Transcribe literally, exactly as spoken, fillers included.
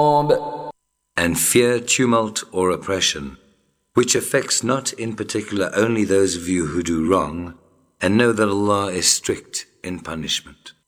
and fear tumult or oppression, which affects not in particular only those of you who do wrong, and know that Allah is strict in punishment.